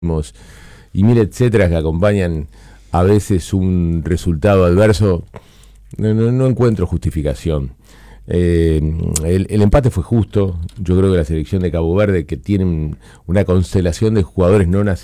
y mil etcétera que acompañan a veces un resultado adverso, no encuentro justificación. El empate fue justo. Yo creo que la selección de Cabo Verde, que tiene una constelación de jugadores no nacidos